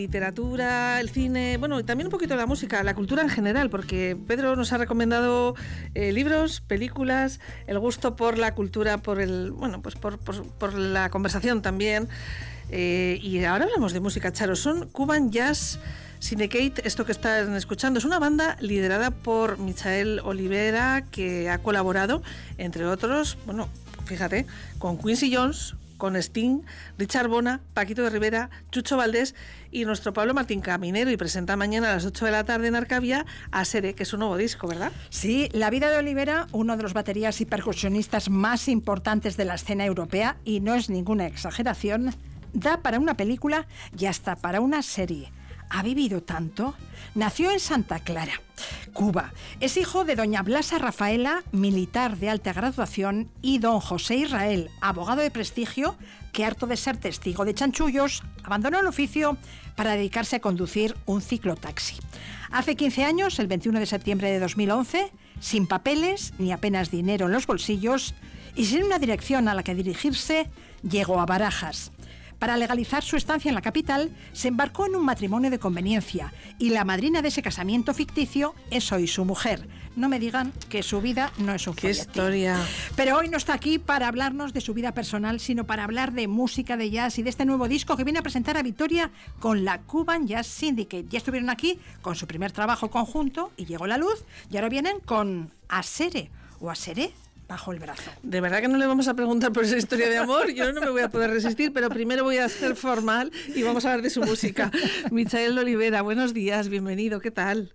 Literatura, el cine, bueno, y también un poquito la música, la cultura en general, porque Pedro nos ha recomendado libros, películas, el gusto por la cultura, por el, bueno, pues por la conversación también. Y ahora hablamos de música, Charo. Son Cuban Jazz Syndicate, esto que están escuchando. Es una banda liderada por Michael Olivera, que ha colaborado, entre otros, bueno, fíjate, con Quincy Jones, con Sting, Richard Bona, Paquito de Rivera, Chucho Valdés y nuestro Pablo Martín Caminero, y presenta mañana a las 8 de la tarde en Arcavia Asere, que es un nuevo disco, ¿verdad? Sí, La vida de Olivera, uno de los baterías y percusionistas más importantes de la escena europea, y no es ninguna exageración, da para una película y hasta para una serie. Ha vivido tanto. Nació en Santa Clara, Cuba. Es hijo de doña Blasa Rafaela, militar de alta graduación, y don José Israel, abogado de prestigio, que harto de ser testigo de chanchullos, abandonó el oficio para dedicarse a conducir un ciclotaxi. Hace 15 años, el 21 de septiembre de 2011, sin papeles ni apenas dinero en los bolsillos y sin una dirección a la que dirigirse, llegó a Barajas. Para legalizar su estancia en la capital, se embarcó en un matrimonio de conveniencia, y la madrina de ese casamiento ficticio es hoy su mujer. No me digan que su vida no es un folletín. ¡Qué historia! Pero hoy no está aquí para hablarnos de su vida personal, sino para hablar de música, de jazz y de este nuevo disco que viene a presentar a Vitoria con la Cuban Jazz Syndicate. Ya estuvieron aquí con su primer trabajo conjunto y llegó la luz, y ahora vienen con Asere o Asere bajo el brazo. De verdad que no le vamos a preguntar por esa historia de amor, yo no me voy a poder resistir, pero primero voy a ser formal y vamos a hablar de su música. Michael Olivera, buenos días, bienvenido, ¿qué tal?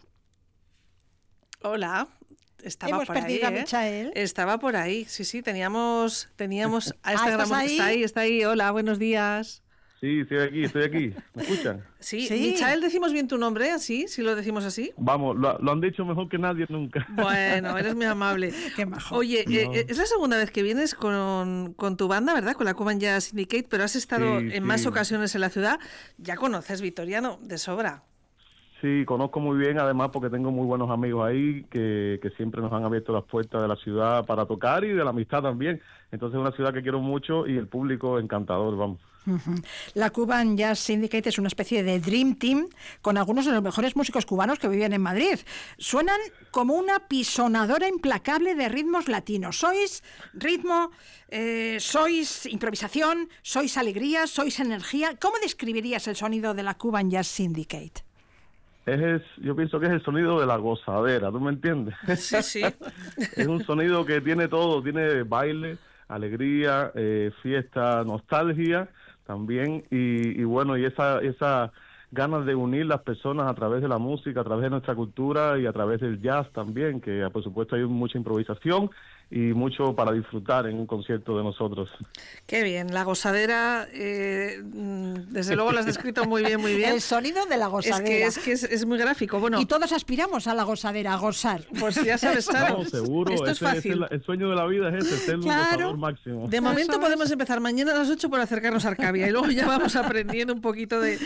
Hola. Estaba Hemos por perdido ahí, a Michael. Estaba por ahí, sí, teníamos a esta ¿estás ahí? está ahí, hola, buenos días. Sí, estoy aquí. ¿Me escuchan? Sí, Michael, ¿decimos bien tu nombre así? ¿Sí lo decimos así? Vamos, lo han dicho mejor que nadie nunca. Bueno, eres muy amable. Qué majo. Oye, No. es la segunda vez que vienes con tu banda, ¿verdad? Con la Cuban Jazz Syndicate, pero has estado en más ocasiones en la ciudad. Ya conoces Vitoriano de sobra. Sí, conozco muy bien, además porque tengo muy buenos amigos ahí que siempre nos han abierto las puertas de la ciudad para tocar y de la amistad también. Entonces es una ciudad que quiero mucho y el público encantador, vamos. La Cuban Jazz Syndicate es una especie de Dream Team con algunos de los mejores músicos cubanos que viven en Madrid. Suenan como una pisonadora implacable de ritmos latinos. Sois ritmo, sois improvisación, sois alegría, sois energía. ¿Cómo describirías el sonido de la Cuban Jazz Syndicate? Yo pienso que es el sonido de la gozadera, ¿tú me entiendes? Sí. Es un sonido que tiene todo, tiene baile, alegría, fiesta, nostalgia también, y bueno, y esa ganas de unir las personas a través de la música, a través de nuestra cultura y a través del jazz también, que por supuesto hay mucha improvisación y mucho para disfrutar en un concierto de nosotros. Qué bien, la gozadera, desde luego lo has descrito muy bien, muy bien. El sonido de la gozadera. Es que es muy gráfico. Bueno, Y todos aspiramos a la gozadera, a gozar. pues ya sabes, Charo, No, seguro, esto es fácil. el sueño de la vida es ese, ser un gozador máximo. De momento Eso podemos empezar mañana a las 8 por acercarnos a Arcavia y luego ya vamos aprendiendo un poquito de